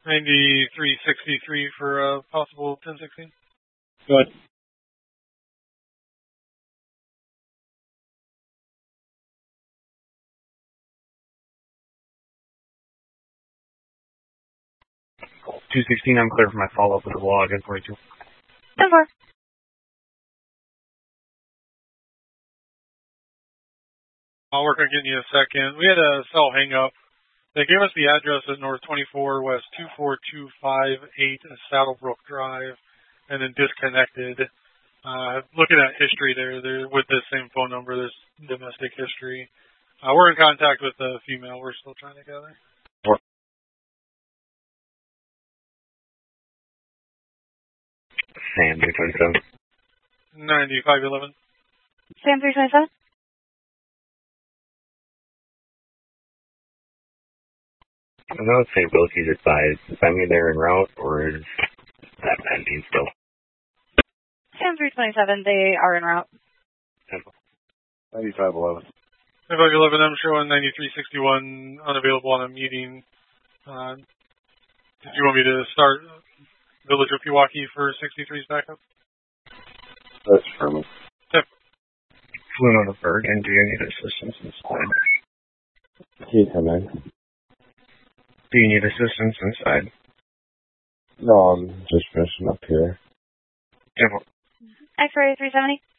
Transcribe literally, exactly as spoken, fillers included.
ninety-three sixty-three for a uh, possible ten sixteen. Go ahead. two sixteen, I'm clear for my follow-up with the log in forty-two. ten four. I'll work on getting you a second. We had a cell hang-up. They gave us the address at North twenty-four West two four two five eight Saddlebrook Drive, and then disconnected. Uh, looking at history there, there with the same phone number, there's domestic history. Uh, we're in contact with the female. We're still trying to gather. Sam three twenty-seven. ninety-five eleven. Sam three twenty-seven. I know it's Saint Wilkie's advised. Is that mean they're en route, or is that pending still? Sam three twenty-seven, they are en route. ninety-five eleven. ninety-five eleven, I'm showing ninety-three sixty-one unavailable on a meeting. Uh, did you want me to start Village of Pewaukee for sixty-three's backup? That's for me. Yep. Flew on the Berg, and do you need assistance inside? Can you come in? Do you need assistance inside? No, I'm just finishing up here. Yeah. X-ray three seventy.